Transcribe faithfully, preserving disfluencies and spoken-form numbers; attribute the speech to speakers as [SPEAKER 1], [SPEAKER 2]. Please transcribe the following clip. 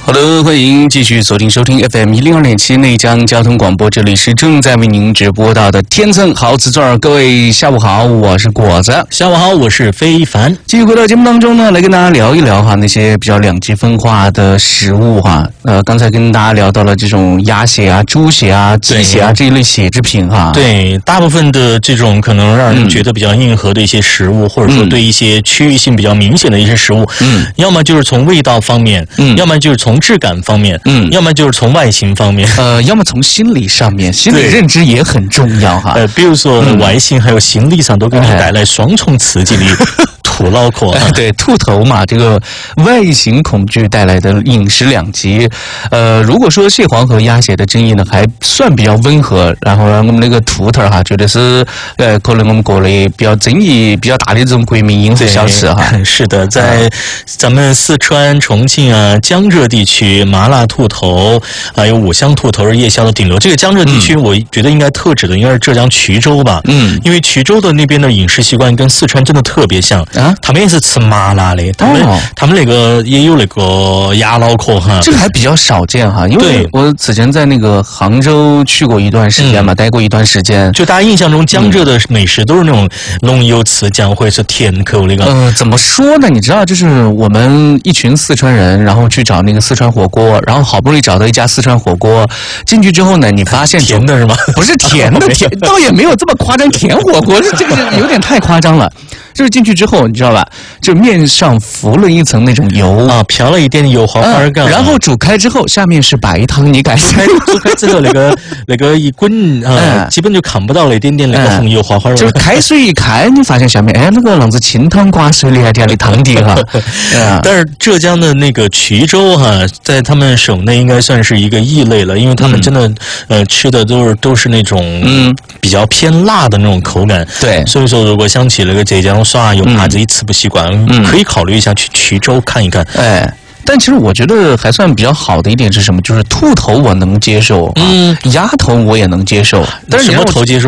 [SPEAKER 1] 好的，欢迎继续锁定收听 F M 一零二点七内江交通广播，这里是正在为您直播到的天赠好瓷钻。各位下午好，我是果子。
[SPEAKER 2] 下午好，我是非凡。
[SPEAKER 1] 继续回到节目当中呢，来跟大家聊一聊哈那些比较两极分化的食物哈。呃，刚才跟大家聊到了这种鸭血啊、猪血啊、鸡血啊这一类血制品哈。
[SPEAKER 2] 对，大部分的这种可能让人觉得比较硬核的一些食物，嗯、或者说对一些区域性比较明显的一些食物，嗯，要么就是从味道方面，嗯，要么就是从质感方面，嗯，要么就是从外形方面，
[SPEAKER 1] 呃，要么从心理上面，心理认知也很重要哈。
[SPEAKER 2] 呃，比如说、嗯、外形还有心理上都给你带来双重刺激力。土脑壳、啊，
[SPEAKER 1] 对，兔头嘛，这个外形恐惧带来的饮食两极。呃，如果说蟹黄和鸭血的争议呢，还算比较温和。然后呢，我们那个兔头哈，觉得是呃，可能我们国内比较争议比较大的这种国民饮食小吃哈。
[SPEAKER 2] 是的，在咱们四川、重庆啊、江浙地区，麻辣兔头还有五香兔头是夜宵的顶流。这个江浙地区，我觉得应该特指的应该是浙江衢州吧。嗯，因为衢州的那边的饮食习惯跟四川真的特别像。啊，他们也是吃麻辣的，他们、哦、他们那个也有那个鸭脑壳哈，
[SPEAKER 1] 这个还比较少见哈，因为我此前在那个杭州去过一段时间嘛，嗯、待过一段时间，
[SPEAKER 2] 就大家印象中江浙的美食都是那种浓油赤酱或者是甜口那个。
[SPEAKER 1] 呃，怎么说呢？你知道，就是我们一群四川人，然后去找那个四川火锅，然后好不容易找到一家四川火锅，进去之后呢，你发现
[SPEAKER 2] 甜的是吗？
[SPEAKER 1] 不是甜的，甜倒也没有这么夸张，甜火锅这个有点太夸张了。就是进去之后，你知道吧？就面上浮了一层那种油
[SPEAKER 2] 啊，飘了一点油花花干、
[SPEAKER 1] 嗯。然后煮开之后，下面是白汤，你敢
[SPEAKER 2] 煮开煮开之后，那个那个一滚啊、呃嗯，基本就看不到那点点那个红油花花。
[SPEAKER 1] 就是开水一开，你发现下面哎，那个啷子清汤挂水里还添的汤底哈。
[SPEAKER 2] 嗯、但是浙江的那个衢州哈，在他们省内应该算是一个异类了，因为他们真的、嗯、呃吃的都是都是那种嗯比较偏辣的那种口感。
[SPEAKER 1] 对，
[SPEAKER 2] 所以说如果想起那个浙江耍又怕自己吃不习惯、嗯，可以考虑一下去衢州看一看。
[SPEAKER 1] 哎，但其实我觉得还算比较好的一点是什么？就是兔头我能接受，嗯，鸭头我也能接受，
[SPEAKER 2] 但是什么头接受？